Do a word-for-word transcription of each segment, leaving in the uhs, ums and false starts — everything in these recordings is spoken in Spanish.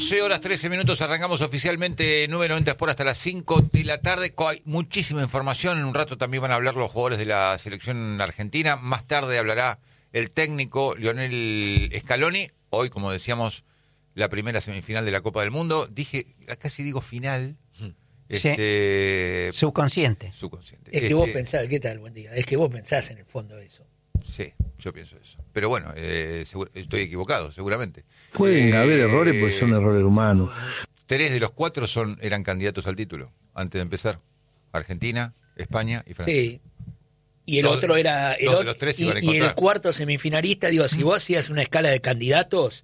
doce horas trece minutos, arrancamos oficialmente nueve noventa por hasta las cinco de la tarde. Hay muchísima información, en un rato también van a hablar los jugadores de la selección argentina. Más tarde hablará el técnico Lionel Scaloni. Hoy, como decíamos, la primera semifinal de la Copa del Mundo. Dije, casi digo final. Este, sí. Subconsciente. Subconsciente. Es que este, vos pensás, ¿qué tal? Buen día. Es que vos pensás en el fondo de eso. Sí, yo pienso eso. Pero bueno, eh, seguro, estoy equivocado, seguramente. Pueden eh, haber errores porque son errores humanos. Tres de los cuatro son eran candidatos al título, antes de empezar. Argentina, España y Francia. Sí. Y el Dos- otro era... El dos de otro, los tres y, iban a y el encontrar. cuarto semifinalista, digo, si vos hacías una escala de candidatos,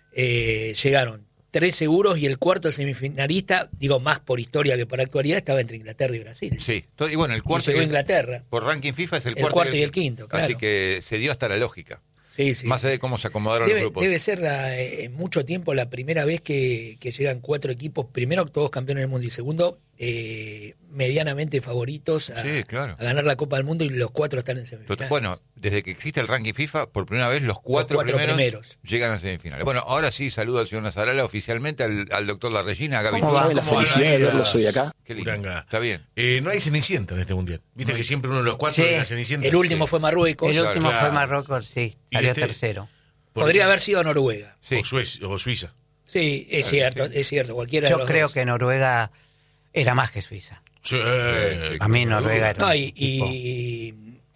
eh, llegaron tres seguros y el cuarto semifinalista, digo, más por historia que por actualidad, estaba entre Inglaterra y Brasil. Sí, todo- y bueno, el Y cuarto... llegó y- Inglaterra. Por ranking FIFA es el, El cuarto, cuarto y el quinto, claro. Así que se dio hasta la lógica. Sí, sí. Más allá de cómo se acomodaron Debe, los grupos. debe ser la, eh, en mucho tiempo la primera vez que, que llegan cuatro equipos, primero todos campeones del mundo y segundo eh, medianamente favoritos a, Sí, claro. a ganar la Copa del Mundo y los cuatro están en semifinales. Total- Bueno, desde que existe el ranking FIFA, por primera vez los cuatro, cuatro primeros, primeros. llegan a semifinales. Bueno, ahora sí saludo al señor Nazarala oficialmente, al, al doctor La Regina, a Gaby. ¿Cómo va? La felicidad de verlos hoy acá. Qué lindo. Uranga. Está bien. Eh, no hay Cenicienta en este mundial. Viste que siempre uno de los cuatro Sí. es la Cenicienta. El último Sí. fue Marruecos, El último claro. fue Marruecos, sí, Y salió este- tercero. Por podría eso- haber sido Noruega. Sí. O, Suez- o Suiza. Sí, es cierto, es cierto, cualquiera de Yo los creo dos. que Noruega era más que Suiza. Sí. Eh, A mí Noruega era No, un y, equipo- y,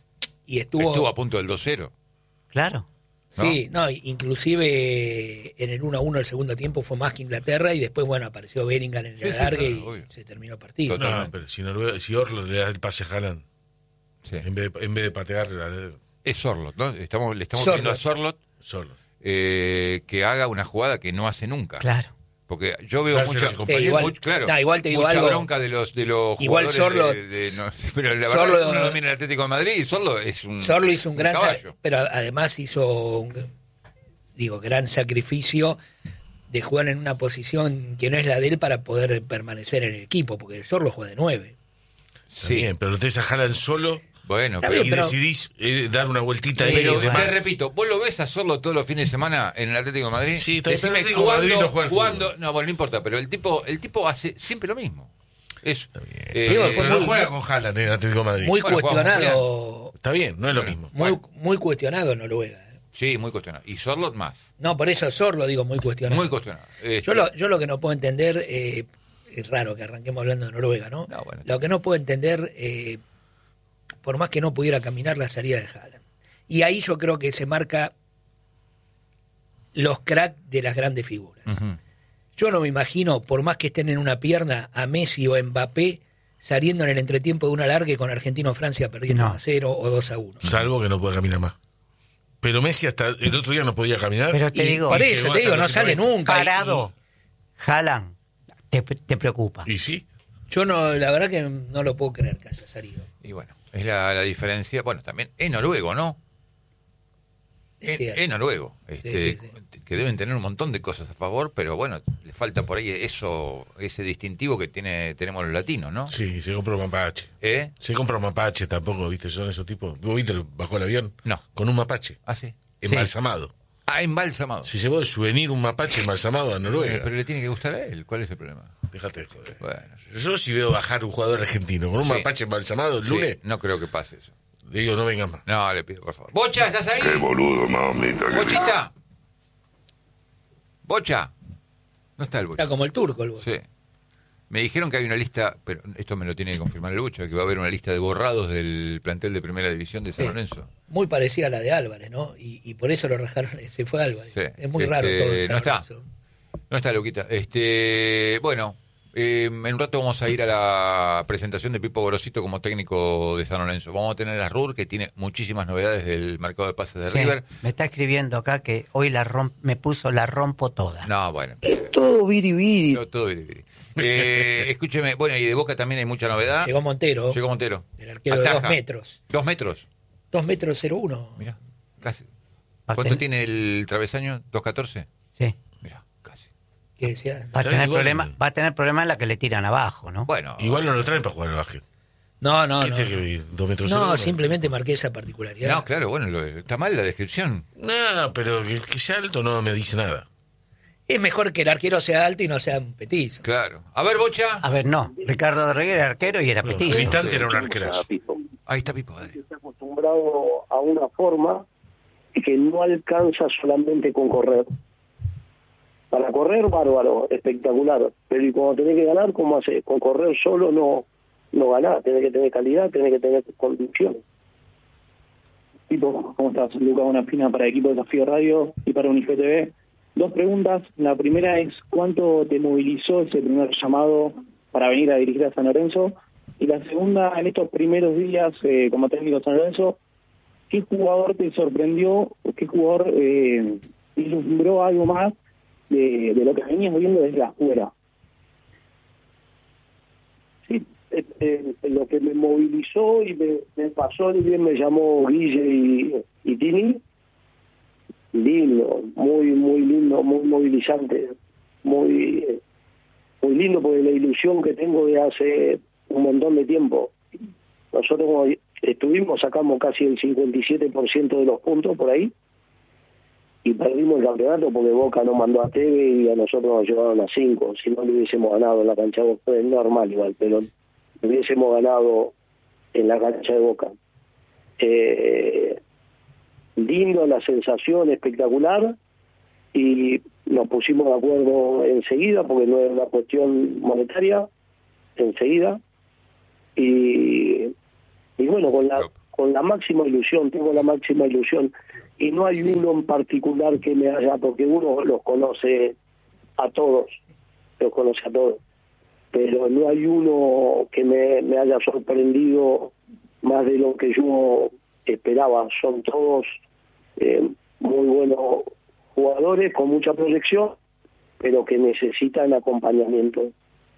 y estuvo... Estuvo a punto del dos cero. Claro. Sí, no, inclusive en el uno a uno el segundo tiempo fue más que Inglaterra y después, bueno, apareció Bellingham en el Sí, sí, alargue claro, y obvio. se terminó el partido. Total. No, pero si, Noruega, si Orlo le da el pase a Haaland, Sí. en, vez de, en vez de patear la- Es Sorlot, ¿no? Estamos, le estamos Sorloth. pidiendo a Sorlot solo. eh, que haga una jugada que no hace nunca. Claro. Porque yo veo Dársela mucha, al compañero. much- Igual- claro, no, igual te digo mucha algo. bronca de los de los Igual jugadores Sorloth- de- de- no, pero la verdad Sorloth- uno lo mira en el Atlético de Madrid y Sorlo es un Sorlo hizo un gran, sa- caballo. pero además hizo un digo gran sacrificio de jugar en una posición que no es la de él para poder permanecer en el equipo, porque Sorlo juega de nueve. Está Sí. bien, pero lo tenés a Haaland solo Bueno, Está pero, bien, y pero- decidís eh, dar una vueltita ahí. pero y te demás. repito, ¿vos lo ves a Sorlo todos los fines de semana en el Atlético de Madrid? Sí, está bien, pero Decime el Atlético de Madrid cuándo- no juega al cuándo- fútbol. no, bueno, no importa, pero el tipo el tipo hace siempre lo mismo. Es, eh, Pero, fue pero muy- no juega con Haaland en el Atlético de Madrid. Muy Bueno, jugamos cuestionado, Está bien, no es lo Bueno. mismo. muy muy cuestionado Noruega. ¿eh? sí, muy cuestionado. Y Sorlo más. No, por eso Sorlo digo muy cuestionado. Muy cuestionado. Este, Yo lo, yo lo que no puedo entender, eh, es raro que arranquemos hablando de Noruega, ¿no? No, bueno. Lo que no puedo entender, eh, por más que no pudiera caminar la salida de Haaland. Y ahí yo creo que se marca los cracks de las grandes figuras. Ujú. Yo no me imagino, por más que estén en una pierna, a Messi o a Mbappé saliendo en el entretiempo de una larga con Argentina o Francia perdiendo No. uno a cero o dos a uno. Salvo que no pueda caminar más. Pero Messi hasta el otro día no podía caminar. Pero te Y digo, por y eso llegó te digo, hasta no los sale ciento veinte. nunca. Y- parado, Haaland, te, te preocupa. Y sí. Yo no, la verdad que no lo puedo creer que haya salido. Y bueno, es la, la diferencia. Bueno, también es noruego, ¿no? Es Es, cierto. es noruego. Este, Sí, sí, que deben tener un montón de cosas a favor, pero bueno, le falta por ahí eso, ese distintivo que tiene tenemos los latinos, ¿no? Sí, se compró un mapache. ¿Eh? Se compra un mapache tampoco, ¿viste? Son esos tipos. ¿Vos viste bajo el avión? No. Con un mapache. Ah, sí. Embalsamado. Ah, embalsamado. Se llevó de souvenir un mapache embalsamado a Bueno, Noruega. pero le tiene que gustar a él. ¿Cuál es el problema? Déjate de joder. Bueno, Yo si veo bajar un jugador argentino con un Sí. mapache embalsamado el sí, lunes, no creo que pase eso. le digo no vengas más. No, le pido, por favor. Bocha, ¿estás ahí? Qué boludo, mamita. que- Bochita. Bocha. No está el Bocha. Está como el turco el Bocha. Sí. Me dijeron que hay una lista, pero esto me lo tiene que confirmar el Bocha, que va a haber una lista de borrados del plantel de primera división de San Sí. Lorenzo. Muy parecida a la de Álvarez, ¿no? Y, y por eso lo rajaron, se fue Álvarez. Sí. Es muy Este, raro todo. en San no está. Lorenzo. No está, Luquita. Este, bueno, eh, en un rato vamos a ir a la presentación de Pipo Gorosito como técnico de San Lorenzo. Vamos a tener a Rur, que tiene muchísimas novedades del mercado de pases de Sí, River. me está escribiendo acá que hoy la romp, me puso la rompo toda. No, bueno. Todo biribiri. Todo, todo bien, bien. Eh, escúcheme, bueno, y de Boca también hay mucha novedad. Llegó Montero, Llegó Montero. el arquero de Ataja. dos metros. Dos metros. Dos metros cero uno. Mira, casi. Va a ¿Cuánto ten- tiene el travesaño? ¿dos catorce? Sí. Mira, casi. Que decía. Va a Está tener igual. problemas, va a tener problemas en la que le tiran abajo, ¿no? Bueno, Igual no lo traen para jugar al básquet. No, no, ¿Qué no. tiene que vivir? ¿Dos metros No, cero? simplemente marqué esa particularidad. no, claro, bueno, lo- está mal la descripción. No, pero que, que sea alto no me dice nada. Es mejor que el arquero sea alto y no sea un petizo. Claro. A ver, Bocha. A ver, no. Ricardo Rodríguez era arquero y era No, petizo. Cristante era un arquerazo. Ahí está Pipo, dale. Está acostumbrado a una forma que no alcanza solamente con correr. Para correr, bárbaro, espectacular. Pero y cuando tenés que ganar, ¿cómo haces? Con correr solo no, no ganás. Tenés que tener calidad, tenés que tener condiciones. Pipo, ¿cómo estás? Lucas Bonafina para Equipo Desafío Radio y para Unife T V. Dos preguntas. La primera es, ¿cuánto te movilizó ese primer llamado para venir a dirigir a San Lorenzo? Y la segunda, en estos primeros días eh, como técnico de San Lorenzo, ¿qué jugador te sorprendió o qué jugador eh, vislumbró algo más de, de lo que venías viendo desde afuera? Sí, eh, eh, lo que me movilizó y me, me pasó el bien me llamó Guille y, y Tini. Lindo, muy, muy lindo, muy movilizante, muy, muy lindo porque la ilusión que tengo de hace un montón de tiempo. Nosotros como estuvimos, sacamos casi el cincuenta y siete por ciento de los puntos por ahí y perdimos el campeonato porque Boca no mandó a Teve y a nosotros nos llevaron a cinco. Si no lo hubiésemos ganado en la cancha de Boca, es normal igual, pero lo hubiésemos ganado en la cancha de Boca. Eh, lindo, la sensación espectacular y nos pusimos de acuerdo enseguida porque no era una cuestión monetaria, enseguida y, y bueno, con la con la máxima ilusión, tengo la máxima ilusión y no hay uno en particular que me haya, porque uno los conoce a todos, los conoce a todos, pero no hay uno que me, me haya sorprendido más de lo que yo esperaba. Son todos eh, muy buenos jugadores con mucha proyección, pero que necesitan acompañamiento.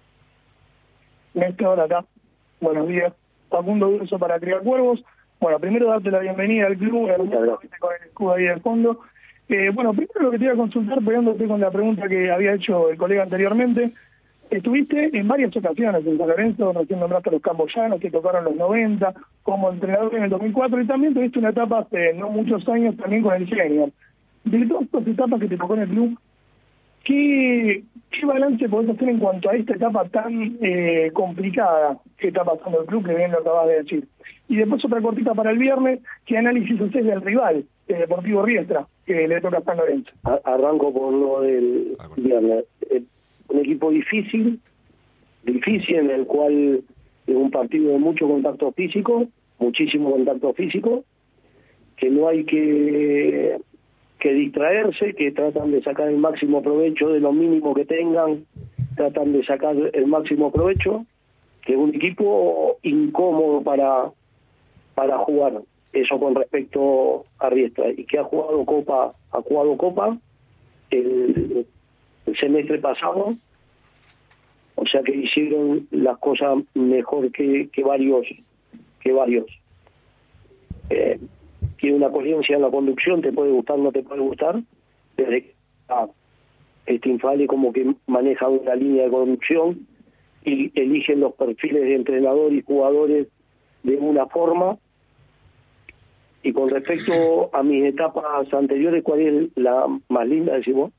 Néstor acá. Buenos días. Facundo Durso para Criar Cuervos. Bueno, primero darte la bienvenida al club, con el escudo ahí de fondo. Eh, bueno, primero lo que te iba a consultar, pegándote con la pregunta que había hecho el colega anteriormente. Estuviste en varias ocasiones en San Lorenzo, recién nombraste a los camboyanos que tocaron los noventa, como entrenador en el dos mil cuatro, y también tuviste una etapa hace no muchos años también con el Senior. De todas estas etapas que te tocó en el club, ¿qué, qué balance podés hacer en cuanto a esta etapa tan eh, complicada que está pasando el club, que bien lo acabas de decir? Y después otra cortita para el viernes, ¿qué análisis haces del rival, el Deportivo Riestra, que le toca a San Lorenzo? Arranco por lo del viernes. Eh, un equipo difícil, difícil en el cual es un partido de mucho contacto físico, muchísimo contacto físico, que no hay que, que distraerse, que tratan de sacar el máximo provecho de lo mínimo que tengan, tratan de sacar el máximo provecho, que es un equipo incómodo para, para jugar, eso con respecto a Riestra, y que ha jugado Copa, ha jugado Copa, el el semestre pasado, o sea que hicieron las cosas mejor que, que varios que varios eh, tiene una coherencia en la conducción, te puede gustar, no te puede gustar, desde que ah, este Infale como que maneja una línea de conducción y eligen los perfiles de entrenador y jugadores de una forma. Y con respecto a mis etapas anteriores, ¿cuál es la más linda, decimos?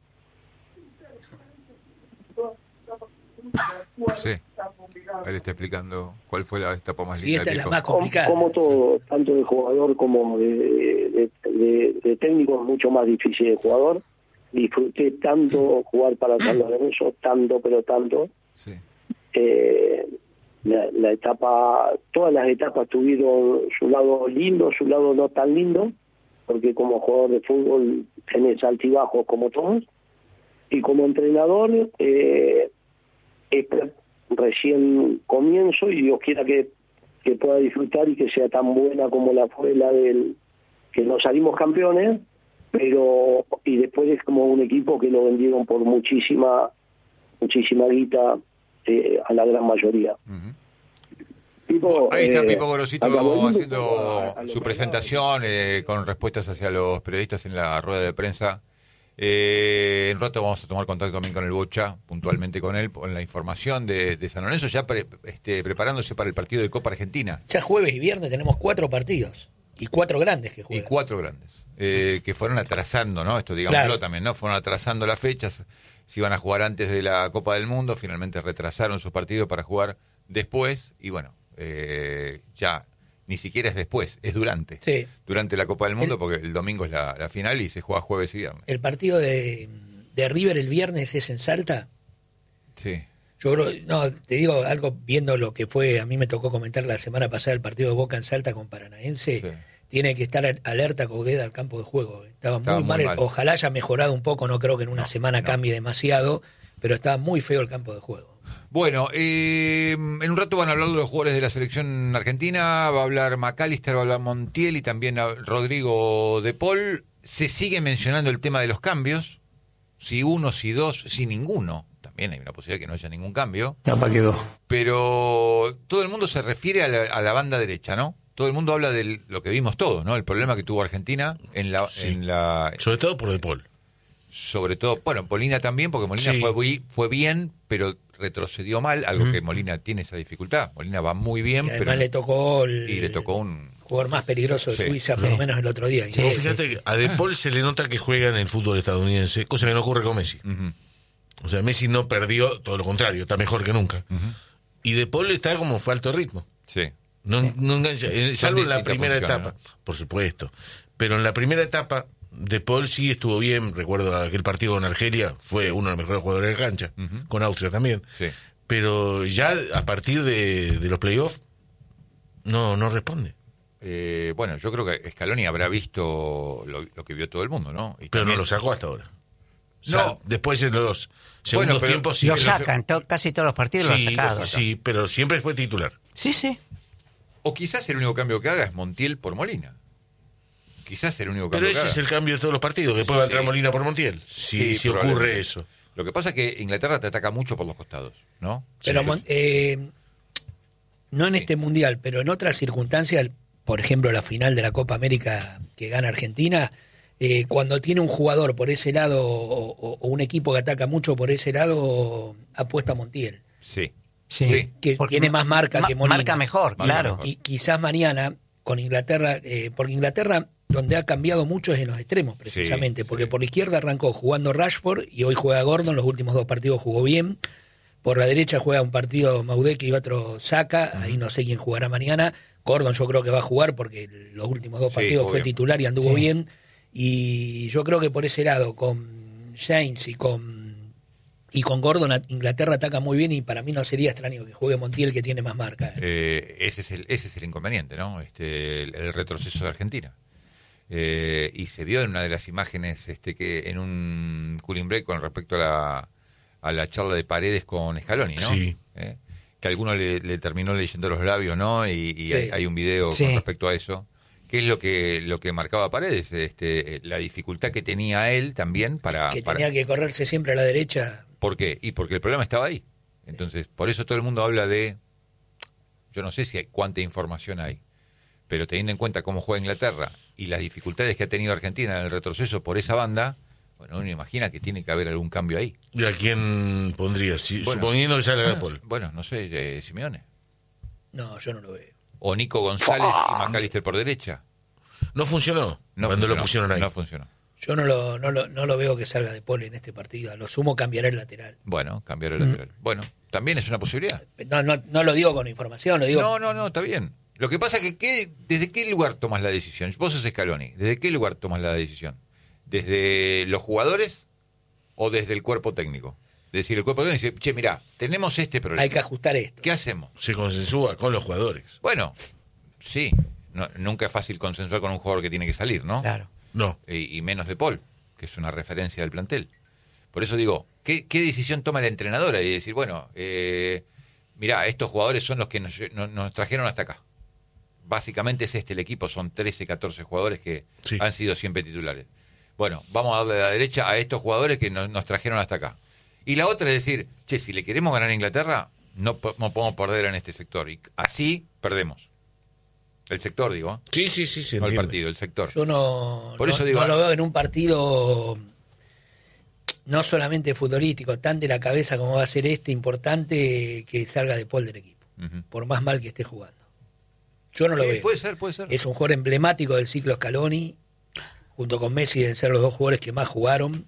Sí, él está explicando cuál fue la etapa más Sí, linda. esta es la dijo. más Como, complicada. como todo, tanto de jugador como de, de, de, de técnico, es mucho más difícil de jugador. Disfruté tanto jugar para San Lorenzo, tanto, pero tanto. Sí. Eh, la, la etapa, todas las etapas tuvieron su lado lindo, su lado no tan lindo, porque como jugador de fútbol tenés altibajos como todos. Y como entrenador, eh, es recién comienzo y Dios quiera que, que pueda disfrutar y que sea tan buena como la fue la del que no salimos campeones, pero y después es como un equipo que lo vendieron por muchísima muchísima guita eh, a la gran mayoría. Uh-huh. Pipo, Ahí está eh, Pipo Gorosito acabó el haciendo mundo, a- a lo su que presentación eh, con respuestas hacia los periodistas en la rueda de prensa. Eh, en un rato vamos a tomar contacto también con el Bocha, puntualmente con él, con la información de, de San Lorenzo, ya pre- este, preparándose para el partido de Copa Argentina. Ya jueves y viernes tenemos cuatro partidos. Y cuatro grandes que Y juegan. cuatro grandes, eh, que fueron atrasando, ¿no? Esto digámoslo Claro. también, ¿no? Fueron atrasando las fechas, se iban a jugar antes de la Copa del Mundo, finalmente retrasaron sus partidos para jugar después, y bueno, eh, ya ni siquiera es después, es durante. Sí. Durante la Copa del Mundo, El- porque el domingo es la, la final y se juega jueves y viernes. El partido de, de River el viernes es en Salta. Sí. Yo creo, no, te digo algo viendo lo que fue, a mí me tocó comentar la semana pasada el partido de Boca en Salta con Paranaense. Sí. Tiene que estar alerta Coudet al campo de juego. Estaba muy, Estaba muy mal. mal. Ojalá haya mejorado un poco, no creo que en una No, semana no. cambie demasiado, pero estaba muy feo el campo de juego. Bueno, eh, en un rato van a hablar los jugadores de la selección argentina, va a hablar McAllister, va a hablar Montiel y también a Rodrigo de Paul. Se sigue mencionando el tema de los cambios, si uno, si dos, si ninguno. También hay una posibilidad que no haya ningún cambio. Capaz quedó. Pero todo el mundo se refiere a la, a la banda derecha, ¿no? Todo el mundo habla de lo que vimos todos, ¿no? El problema que tuvo Argentina en la, Sí. en la Sobre todo por De Paul. sobre todo, bueno, Molina también, porque Molina Sí. fue, bui- fue bien, pero retrocedió mal, algo Ujú. que Molina tiene esa dificultad. Molina va muy bien, Y además pero le tocó el, y le tocó un... jugador más peligroso de Sí. Suiza, por Sí. lo menos el otro día. Sí, Vos Y- fíjate que a De Paul se le nota que juega en el fútbol estadounidense, cosa que no ocurre con Messi. Ujú, O sea, Messi no perdió, todo lo contrario, está mejor que nunca. ujú. Y De Paul está como falto de ritmo. Sí. No, no engancha, eh, salvo en la distintas primera funciones, etapa, por supuesto. Pero en la primera etapa, De Paul sí estuvo bien. Recuerdo aquel partido con Argelia, fue uno de los mejores jugadores de cancha, Ujú. con Austria también. Sí. Pero ya a partir de, de los playoffs, no, no responde. Eh, bueno, yo creo que Scaloni habrá visto lo, lo que vio todo el mundo, ¿no? Y Pero también- no lo sacó hasta ahora. O No. sea, después en los segundos Bueno, pero tiempos sí Lo que sacan, to- casi todos los partidos lo sí, han sacado. sí, pero siempre fue titular. Sí, sí. O quizás el único cambio que haga es Montiel por Molina. Quizás el único Pero cambio ese que es haga. el cambio de todos los partidos, que pueda Sí. entrar Molina por Montiel. Si, Sí, si ocurre probablemente. eso. Lo que pasa es que Inglaterra te ataca mucho por los costados, ¿no? Pero Sí. Mon- eh, no en Sí. este mundial, pero en otras circunstancias, por ejemplo la final de la Copa América que gana Argentina, eh, cuando tiene un jugador por ese lado o, o- o un equipo que ataca mucho por ese lado, apuesta a Montiel, Sí. Sí. Sí. que Porque tiene más marca ma- que Molina. Marca mejor, Marca claro. mejor. Y quizás mañana con Inglaterra, eh, porque Inglaterra donde ha cambiado mucho es en los extremos precisamente, Sí, porque sí. por la izquierda arrancó jugando Rashford y hoy juega Gordon, los últimos dos partidos jugó bien. Por la derecha juega un partido Maudeke y otro Saka, ahí no sé quién jugará mañana. Gordon yo creo que va a jugar porque los últimos dos Sí, partidos jugó fue bien. titular y anduvo Sí. bien. Y yo creo que por ese lado, con James y con y con Gordon, a- Inglaterra ataca muy bien y para mí no sería extraño que juegue Montiel, que tiene más marca. Eh, ese es el ese es el inconveniente, ¿no? Este el, el retroceso de Argentina. Eh, y se vio en una de las imágenes este que en un cooling break con respecto a la a la charla de Paredes con Scaloni, ¿no? Sí. Eh, que alguno le, le terminó leyendo los labios, ¿no? Y, y Sí. hay, hay un video Sí. con respecto a eso. ¿Qué es lo que lo que marcaba Paredes? Este, eh, la dificultad que tenía él también para, que para- tenía que correrse siempre a la derecha. ¿Por qué? Y porque el problema estaba ahí. Entonces, por eso todo el mundo habla de... Yo no sé si hay cuánta información hay, pero teniendo en cuenta cómo juega Inglaterra y las dificultades que ha tenido Argentina en el retroceso por esa banda, bueno, uno imagina que tiene que haber algún cambio ahí. ¿Y a quién pondría? Si- Bueno. suponiendo que salga De Paul. Bueno, no sé, eh, Simeone. No, yo no lo veo. O Nico González y McAllister por derecha. No funcionó No cuando funcionó, lo pusieron ahí. No funcionó. Yo no lo, no lo, no lo veo que salga de Paul en este partido. A lo sumo cambiará el lateral. Bueno, cambiar el Mm. lateral. Bueno, también es una posibilidad. No, no, no lo digo con información, lo digo. No, no, no, está bien. Lo que pasa es que ¿qué- ¿desde qué lugar tomas la decisión? Vos sos Scaloni. ¿Desde qué lugar tomas la decisión? ¿Desde los jugadores o desde el cuerpo técnico? Es decir, el cuerpo técnico dice, che, mirá, tenemos este problema. Hay que ajustar esto. ¿Qué hacemos? Se consensúa con los jugadores. Bueno, sí, no- nunca es fácil consensuar con un jugador que tiene que salir, ¿no? Claro. No. Y, y menos de Paul, que es una referencia del plantel. Por eso digo, ¿qué, qué decisión toma la entrenadora? Y decir, bueno, eh, mirá, estos jugadores son los que nos, nos- nos trajeron hasta acá. Básicamente es este el equipo, son trece, catorce jugadores que Sí. han sido siempre titulares. Bueno, vamos a darle a la derecha a estos jugadores que nos, nos trajeron hasta acá. Y la otra es decir, che, si le queremos ganar a Inglaterra, no, po- no podemos perder en este sector. Y así perdemos. El sector, digo, ¿eh? Sí, sí, sí, se No el entiende. partido, el sector. Yo no, Por no- eso digo- no lo veo en un partido no solamente futbolístico, tan de la cabeza como va a ser este, importante que salga de Paul del equipo. Ujú. Por más mal que esté jugando. Yo no lo Sí, veo. puede ser, puede ser. Es un jugador emblemático del ciclo Scaloni, junto con Messi deben ser los dos jugadores que más jugaron,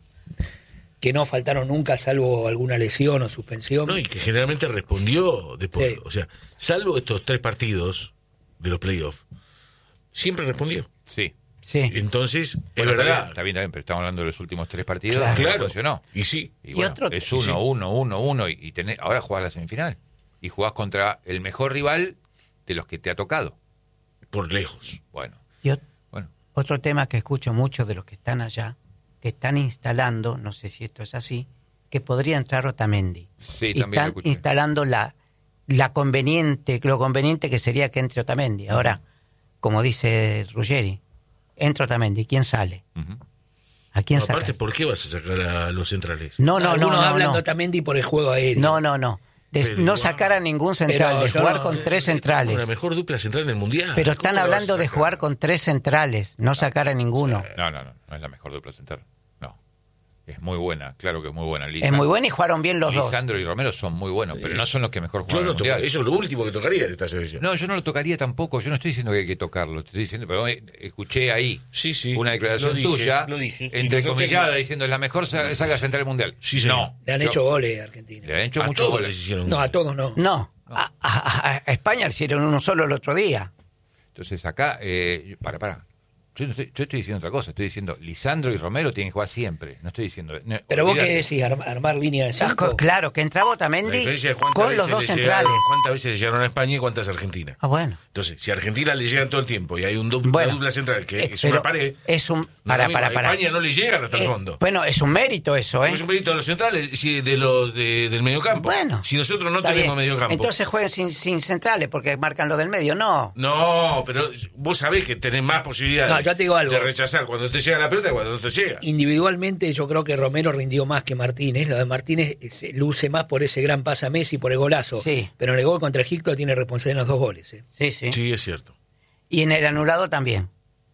que no faltaron nunca salvo alguna lesión o suspensión. No, y que generalmente respondió después. Sí. O sea, salvo estos tres partidos de los playoffs, siempre respondió. Sí. Sí. Entonces, Bueno, es está verdad. bien, está bien, está bien, pero estamos hablando de los últimos tres partidos. Claro. no Claro. funcionó. Y sí. Y, Y bueno, otro- es y uno, sí. uno, uno, uno, y, y tenés, ahora jugás la semifinal. Y jugás contra el mejor rival de los que te ha tocado. Por lejos. Bueno, Y ot- bueno. otro tema que escucho mucho de los que están allá, que están instalando, no sé si esto es así, que podría entrar Otamendi. Sí, Y también lo están escuché. instalando la, la conveniente, lo conveniente que sería que entre Otamendi. Ahora, como dice Ruggeri, entra Otamendi, ¿quién sale? Ujú. ¿A quién No, aparte, sacas? ¿por qué vas a sacar a los centrales? No, no, no, Algunos no, hablan no. de Otamendi por el juego aéreo. No, no, no. De Pero no igual. sacar a ningún central, Pero de yo jugar no- con tres Con centrales. la mejor dupla central del mundial. Pero ¿Cómo están la vas a hablando de sacar? jugar con tres centrales, no sacar a ninguno. No, no, no, no es la mejor dupla central. No. Es muy buena, claro que es muy buena. Es muy bueno y jugaron bien los dos. Lisandro y Romero son muy buenos, pero no son los que mejor Yo juegan no el tocaría. mundial. Eso es lo último que tocaría de esta selección. No, yo no lo tocaría tampoco. Yo no estoy diciendo que hay que tocarlo. Te estoy diciendo, pero eh, escuché ahí Sí, sí. una declaración Lo dije, tuya, lo dije. Y entrecomillada, nosotros- diciendo es la mejor sa- saga central del mundial. Sí, señor. no. Le han Yo- hecho goles a Argentina. Le han hecho A muchos todos goles. les hicieron No, a goles. todos no. No, a, a- a España le hicieron uno solo el otro día. Entonces acá, eh, para, para. Yo, no estoy, yo estoy diciendo otra cosa. Estoy diciendo, Lisandro y Romero tienen que jugar siempre. No estoy diciendo. no, Pero vos qué olvídate. decís, Arm- armar línea de Ah, cinco. co- Claro, que entraba La Otamendi diferencia es cuántas con veces los dos le centrales. llegaron, cuántas veces le llegaron a España y cuántas a Argentina. Ah, bueno. Entonces, si a Argentina le llegan todo el tiempo y hay un du- Bueno, una dupla central que eh, es pero una pared, es un- no para, es lo mismo. para, para. A España no le llegan hasta el Eh, fondo. Bueno, es un mérito eso, ¿eh? Es un mérito de los centrales, sí, de los de- del mediocampo. Bueno. Si nosotros no Está tenemos bien. mediocampo. Entonces jueguen sin, sin centrales porque marcan lo del medio. No. No, pero vos sabés que tenés más posibilidades No, yo te digo algo. de rechazar cuando te llega la pelota que cuando no te llega. Individualmente yo creo que Romero rindió más que Martínez. Lo de Martínez eh, se luce más por ese gran pase a Messi, por el golazo. Sí. Pero en el gol contra Egipto tiene responsabilidad en los dos goles. ¿eh? Sí, sí. Sí, es cierto. Y en el anulado también.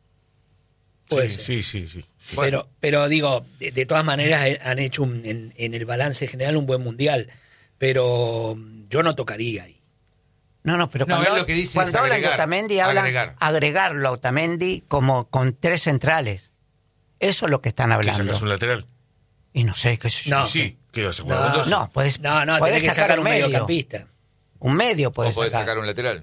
Puede sí, ser. sí, sí, sí. Pero, pero digo, de, de todas maneras eh, han hecho un- en, en el balance general un buen mundial. Pero mm, yo no tocaría ahí. No, no, pero No, cuando, él lo que dice cuando es hablan de agregar, Otamendi hablan agregar. agregarlo a Otamendi como con tres centrales. Eso es lo que están ¿Que hablando. sacas un lateral? Y no sé, qué sé yo. No. Y sí, ¿qué vas a jugar No, con dos? No, puedes, No, no, puedes tenés que sacar, sacar un un medio. mediocampista. Un medio O puedes podés sacar. sacar un lateral.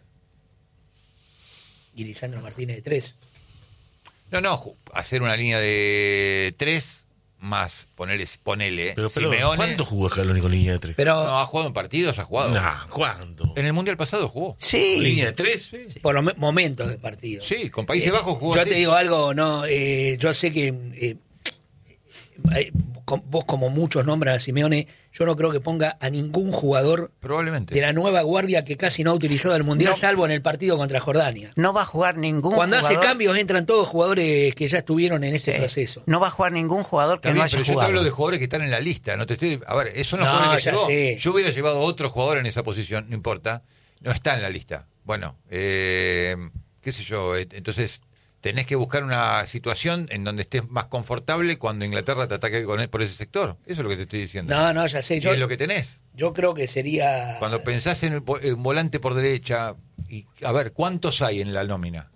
Y Lisandro Martínez de tres. No, no, ju- hacer una línea de tres más ponerle, ponele Pero, pero Simeone. ¿cuánto jugó Scaloni con línea de tres? Pero No, ha jugado en partidos, ha jugado. Nah, ¿cuándo? En el Mundial pasado jugó. Sí. ¿Línea de tres? por los me- momentos de partido. Sí, con Países Eh, Bajos jugó Yo así. te digo algo, no, eh, yo sé que eh, eh, com- vos como muchos nombran a Simeone, yo no creo que ponga a ningún jugador Probablemente. de la nueva guardia que casi no ha utilizado el Mundial, No. salvo en el partido contra Jordania. No va a jugar ningún Cuando jugador. hace cambios entran todos jugadores que ya estuvieron en este Sí. proceso. No va a jugar ningún jugador que Está bien, no haya pero yo te jugado. hablo de jugadores que están en la lista. No te estoy. A ver, esos son los No, jugadores que ya llevó. sé. Yo hubiera llevado otro jugador en esa posición, no importa. No está en la lista. Bueno, eh, qué sé yo. eh, Entonces, tenés que buscar una situación en donde estés más confortable cuando Inglaterra te ataque con, por ese sector. Eso es lo que te estoy diciendo. No, no, ya sé. Y Yo, es lo que tenés. yo creo que sería... Cuando pensás en el vo- en volante por derecha, y a ver, ¿cuántos hay en la nómina?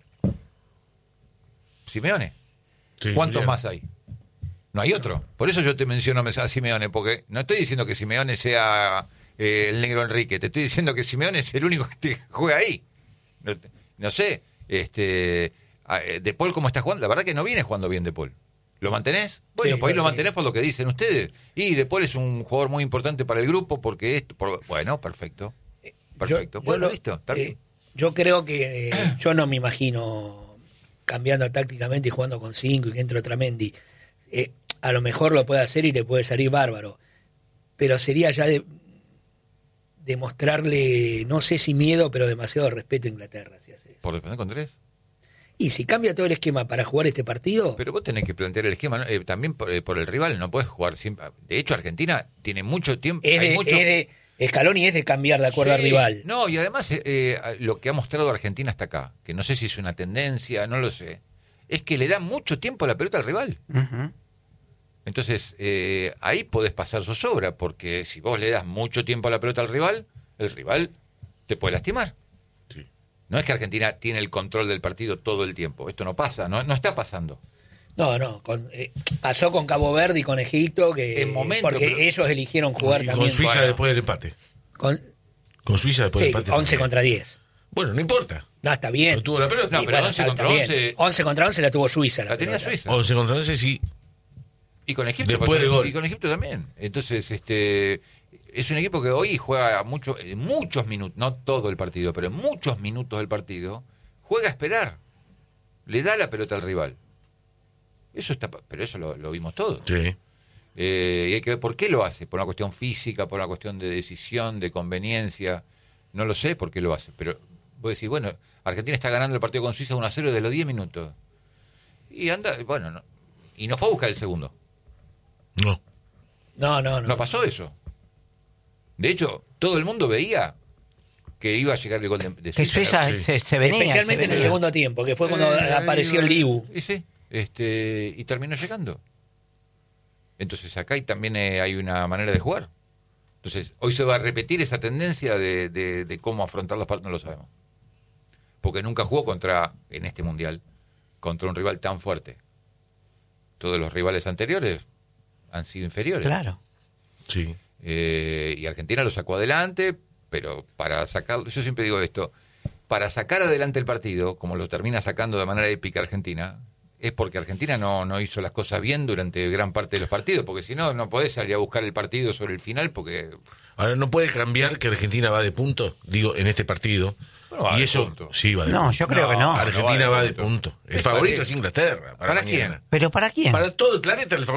Simeone. Sí, ¿Cuántos Julián. más hay? No hay otro. Por eso yo te menciono a Simeone, porque no estoy diciendo que Simeone sea eh, el negro Enrique, te estoy diciendo que Simeone es el único que te juega ahí. No, no sé, este a- eh, De Paul, ¿cómo está jugando? La verdad que no viene jugando bien De Paul. ¿Lo mantenés? Bueno, Sí, pues ahí lo sí. mantenés por lo que dicen ustedes. Y De Paul es un jugador muy importante para el grupo porque esto... por- bueno, perfecto. Perfecto. Yo- yo bueno, lo- listo. Está eh, bien. yo creo que eh, yo no me imagino cambiando tácticamente y jugando con cinco y que entre Otamendi. Eh, a lo mejor lo puede hacer y le puede salir bárbaro, pero sería ya de demostrarle, no sé si miedo, pero demasiado respeto a Inglaterra. Si hace eso. ¿Por defender con tres? Y si cambia todo el esquema para jugar este partido, Pero vos tenés que plantear el esquema, ¿no? Eh, también por, eh, por el rival, no puedes jugar siempre. De hecho, Argentina tiene mucho tiempo. es hay de, mucho... es de- Scaloni es de cambiar de acuerdo Sí, al rival. No, y además eh, eh, lo que ha mostrado Argentina hasta acá, que no sé si es una tendencia, no lo sé, es que le da mucho tiempo a la pelota al rival. Ujú. Entonces, eh, ahí podés pasar zozobra, porque si vos le das mucho tiempo a la pelota al rival, el rival te puede lastimar. Sí. No es que Argentina tiene el control del partido todo el tiempo. Esto no pasa, no, no está pasando. No, no, con, eh, pasó con Cabo Verde y con Egipto, que En momento, porque pero- ellos eligieron jugar Y también. con Suiza Bueno. después del empate. Con, Con Suiza después sí, del empate. once también. contra diez. Bueno, no importa. No, está bien. No tuvo la pelota. No, Y pero bueno, once está- contra está bien. once. once contra once la tuvo Suiza. La, La tenía pelota. Suiza. once contra once sí. Y con Egipto Después pasó- del gol. y con Egipto también. Entonces, este es un equipo que hoy juega mucho, en muchos minutos, no todo el partido, pero en muchos minutos del partido, juega a esperar. Le da la pelota al rival. Eso está, pero eso lo, lo vimos todos. Sí. Eh, y hay que ver por qué lo hace, por una cuestión física, por una cuestión de decisión, de conveniencia. No lo sé por qué lo hace, pero voy a decir, bueno, Argentina está ganando el partido con Suiza uno a cero de los diez minutos. Y anda, bueno, no, y no fue a buscar el segundo. No. No, no, no. No pasó eso. De hecho, todo el mundo veía que iba a llegar el gol de, de Que Suiza. Suiza sí. se, se venía. Especialmente se en el venía. segundo tiempo, que fue cuando Eh, apareció el Dibu. Y sí, este, y terminó llegando. Entonces acá hay, también eh, hay una manera de jugar. Entonces, hoy se va a repetir esa tendencia de, de, de cómo afrontar los partidos, no lo sabemos. Porque nunca jugó contra, en este mundial, contra un rival tan fuerte. Todos los rivales anteriores han sido inferiores. Claro. Sí. Eh, y Argentina lo sacó adelante, pero para sacar, yo siempre digo esto, para sacar adelante el partido, como lo termina sacando de manera épica Argentina, es porque Argentina no, no hizo las cosas bien durante gran parte de los partidos, porque si no, no podés salir a buscar el partido sobre el final, porque... Ahora, ¿no puede cambiar que Argentina va de punto? Digo, en este partido. Bueno, va y de eso, punto. sí, va de No, punto. yo creo No, que no. Ar- Argentina no va va de de punto. punto. El Es favorito parejo. es Inglaterra. Para, ¿Para mañana. quién? ¿Pero para quién? Para todo el planeta el favorito